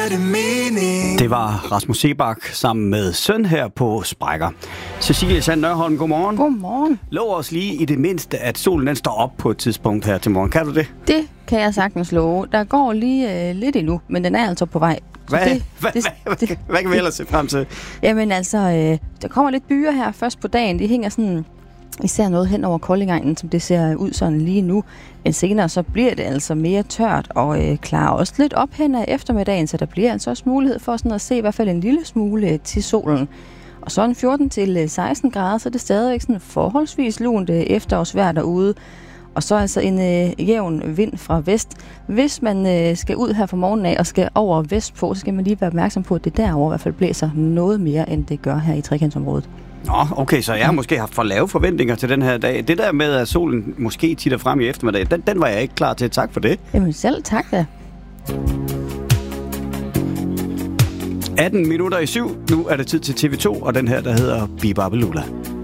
giver det mening. Det var Rasmus Seebach sammen med Søn her på Sprækker. Cecilie Sand Nørholm, godmorgen. Godmorgen. Lov os lige i det mindste, at solen den står op på et tidspunkt her til morgen. Kan du det? Det kan jeg sagtens love. Der går lige lidt endnu, men den er altså på vej. Hvad kan vi ellers se frem til? Jamen altså, der kommer lidt byer her først på dagen. De hænger sådan især noget hen over Koldingegnen, som det ser ud sådan lige nu. Men senere så bliver det altså mere tørt og klarer også lidt op hen ad eftermiddagen, så der bliver altså også mulighed for sådan at se i hvert fald en lille smule til solen. Og så en 14 til 16 grader, så er det stadigvæk sådan forholdsvis lunt efterårsvejr derude. Og så altså en jævn vind fra vest. Hvis man skal ud her fra morgenen af og skal over vestpå, så skal man lige være opmærksom på, at det derovre i hvert fald blæser noget mere, end det gør her i trekantsområdet. Nå, okay, så jeg har måske haft for lave forventninger til den her dag. Det der med, at solen måske titter frem i eftermiddag, den var jeg ikke klar til. Tak for det. Jamen selv tak da. 18 minutter i 7. Nu er det tid til TV2, og den her, der hedder Bibabelula.